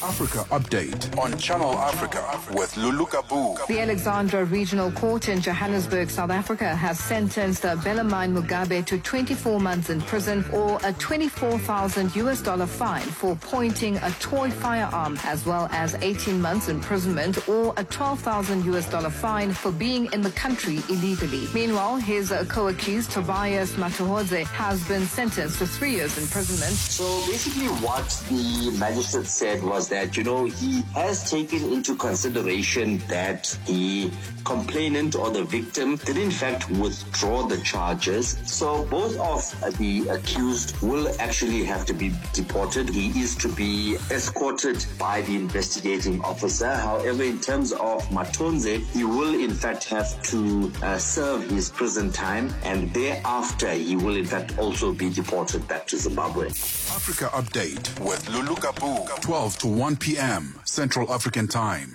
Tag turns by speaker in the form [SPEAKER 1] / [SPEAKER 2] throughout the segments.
[SPEAKER 1] Africa Update on Channel Africa with Lulu Kabu.
[SPEAKER 2] The Alexandra Regional Court in Johannesburg, South Africa, has sentenced Bellarmine Mugabe to 24 months in prison or a $24,000 fine for pointing a toy firearm, as well as 18 months imprisonment or a $12,000 fine for being in the country illegally. Meanwhile, his co-accused Tobias Matuhodze has been sentenced to 3 years imprisonment.
[SPEAKER 3] So basically what the magistrate said was that, he has taken into consideration that the complainant or the victim did in fact withdraw the charges. So both of the accused will actually have to be deported. He is to be escorted by the investigating officer. However, in terms of Matonze, he will in fact have to serve his prison time, and thereafter he will in fact also be deported back to Zimbabwe.
[SPEAKER 1] Africa Update with Lulu Kabu, 12 to 1 p.m. Central African Time.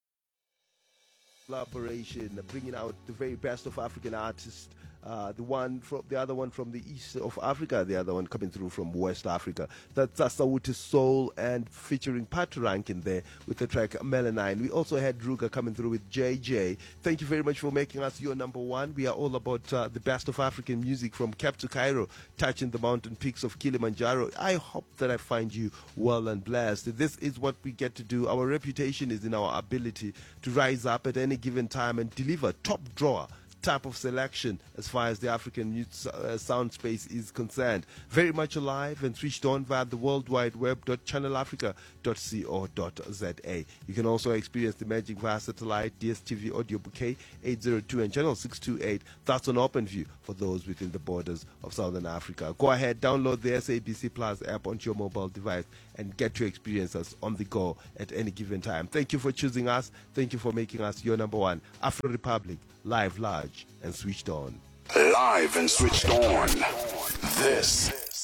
[SPEAKER 4] Collaboration, bringing out the very best of African artists. The other one from the east of Africa, the other one coming through from West Africa. That's Asawuti Soul and featuring Pat Rankin there with the track Melanine. We also had Ruga coming through with JJ. Thank you very much for making us your number one. We are all about the best of African music from Cape to Cairo, touching the mountain peaks of Kilimanjaro. I hope that I find you well and blessed. This is what we get to do. Our reputation is in our ability to rise up at any given time and deliver top drawer type of selection as far as the African sound space is concerned. Very much alive and switched on via the World Wide Web .channelafrica.co.za. You can also experience the magic via satellite, DSTV audio bouquet 802 and channel 628. That's on OpenView for those within the borders of Southern Africa. Go ahead, download the SABC Plus app onto your mobile device and get to experience us on the go at any given time. Thank you for choosing us. Thank you for making us your number one. Afro Republic, live, large, and switched on.
[SPEAKER 1] Live and switched on. This